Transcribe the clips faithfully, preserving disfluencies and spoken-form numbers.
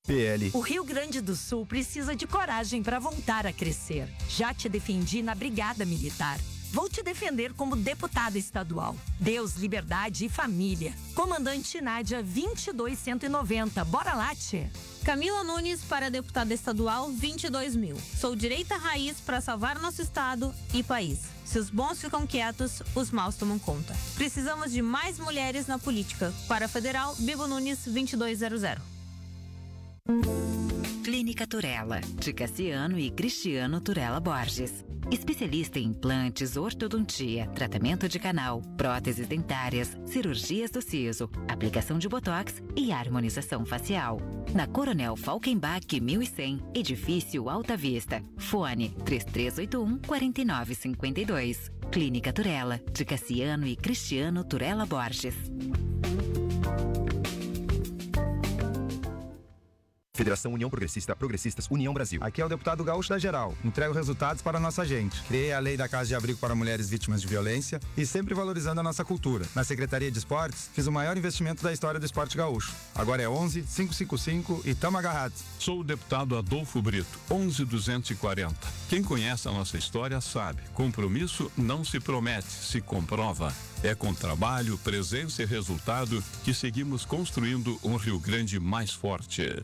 P L. O Rio Grande do Sul precisa de coragem para voltar a crescer. Já te defendi na Brigada Militar. Vou te defender como deputada estadual. Deus, liberdade e família. Comandante Nádia vinte e dois cento e noventa. Bora lá, tchê. Camila Nunes para deputada estadual vinte e dois mil. Sou direita raiz para salvar nosso estado e país. Se os bons ficam quietos, os maus tomam conta. Precisamos de mais mulheres na política. Para a federal, Bibo Nunes vinte e dois zero zero. Clínica Turella, de Cassiano e Cristiano Turella Borges. Especialista em implantes, ortodontia, tratamento de canal, próteses dentárias, cirurgias do siso, aplicação de botox e harmonização facial. Na Coronel Falkenbach mil e cem, Edifício Alta Vista. Fone três três oito um, quatro nove cinco dois. Clínica Turella, de Cassiano e Cristiano Turella Borges. Federação União Progressista, Progressistas, União Brasil. Aqui é o deputado Gaúcho da Geral. Entrego resultados para a nossa gente. Criei a lei da Casa de Abrigo para mulheres vítimas de violência e sempre valorizando a nossa cultura. Na Secretaria de Esportes, fiz o maior investimento da história do esporte gaúcho. Agora é onze, cinco cinco cinco e tamo agarrados. Sou o deputado Adolfo Brito, onze duzentos e quarenta. Quem conhece a nossa história sabe, compromisso não se promete, se comprova. É com trabalho, presença e resultado que seguimos construindo um Rio Grande mais forte.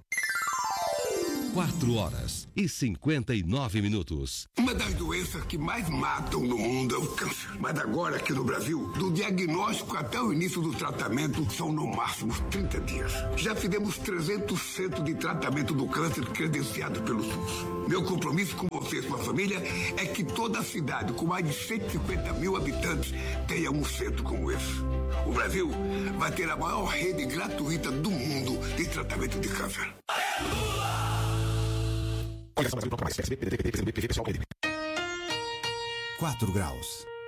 Quatro horas e cinquenta e nove minutos. Uma das doenças que mais matam no mundo é o câncer. Mas agora aqui no Brasil, do diagnóstico até o início do tratamento, são no máximo trinta dias. Já fizemos trezentos centros de tratamento do câncer credenciado pelo SUS. Meu compromisso com você e sua família é que toda a cidade, com mais de cento e cinquenta mil habitantes, tenha um centro como esse. O Brasil vai ter a maior rede gratuita do mundo de tratamento de câncer. Quatro graus.